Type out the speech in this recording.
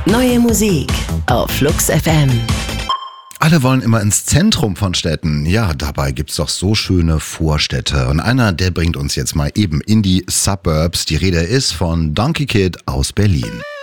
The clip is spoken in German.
Neue Musik auf Flux FM. Alle wollen immer ins Zentrum von Städten. Ja, dabei gibt's doch so schöne Vorstädte. Und einer, der bringt uns jetzt mal eben in die Suburbs. Die Rede ist von Donkey Kid aus Berlin.